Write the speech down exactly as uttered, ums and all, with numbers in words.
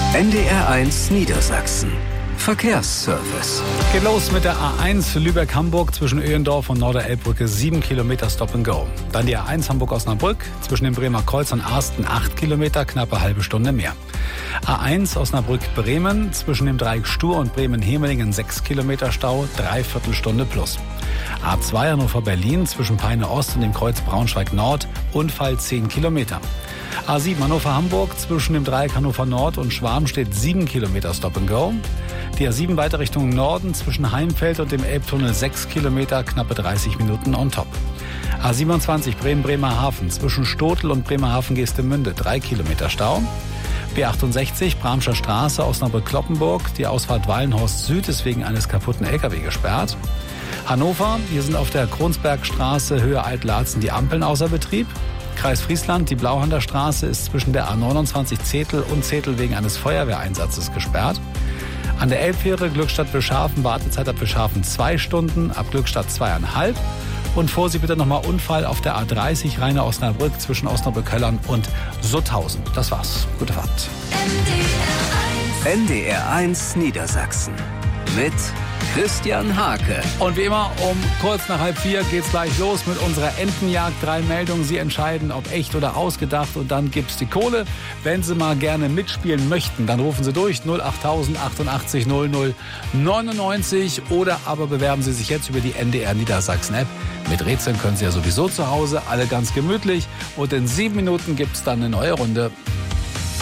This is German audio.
N D R eins Niedersachsen. Verkehrsservice. Geht los mit der A eins Lübeck-Hamburg zwischen Öhendorf und Norderelbbrücke, sieben Kilometer Stop and Go. Dann die A eins Hamburg-Osnabrück zwischen dem Bremer Kreuz und Arsten, acht Kilometer, knappe halbe Stunde mehr. A eins Osnabrück-Bremen zwischen dem Dreieck Stur und Bremen-Hemelingen, sechs Kilometer Stau, dreiviertel Stunde plus. A zwei Hannover-Berlin zwischen Peine Ost und dem Kreuz Braunschweig-Nord, Unfall zehn Kilometer. A sieben Hannover-Hamburg zwischen dem Dreieck Hannover Nord und Schwarmstedt, sieben Kilometer Stop and Go. Die A sieben weiter Richtung Norden zwischen Heimfeld und dem Elbtunnel, sechs Kilometer, knappe dreißig Minuten on top. A siebenundzwanzig Bremen-Bremerhaven zwischen Stotel und Bremerhaven-Geestemünde, drei Kilometer Stau. B achtundsechzig Bramscher Straße, Osnabrück-Kloppenburg. Die Ausfahrt Wallenhorst Süd ist wegen eines kaputten L K W gesperrt. Hannover, hier sind auf der Kronsbergstraße Höhe Altlarzen die Ampeln außer Betrieb. Kreis Friesland, die Blauhander Straße ist zwischen der A neunundzwanzig Zetel und Zetel wegen eines Feuerwehreinsatzes gesperrt. An der Elbfähre Glückstadt-Wilschafen, Wartezeit ab Wilschafen zwei Stunden, ab Glückstadt zweieinhalb. Und Vorsicht bitte nochmal Unfall auf der A dreißig Rheine-Osnabrück zwischen Osnabrück-Höllern und Sutthausen. Das war's. Gute Fahrt. N D R eins Niedersachsen mit Christian Hake. Und wie immer, um kurz nach halb vier geht's gleich los mit unserer Entenjagd. Drei Meldungen, Sie entscheiden, ob echt oder ausgedacht. Und dann gibt's die Kohle. Wenn Sie mal gerne mitspielen möchten, dann rufen Sie durch null acht null null achtundachtzig null null neunundneunzig oder aber bewerben Sie sich jetzt über die N D R Niedersachsen App. Mit Rätseln können Sie ja sowieso zu Hause, alle ganz gemütlich. Und in sieben Minuten gibt's dann eine neue Runde.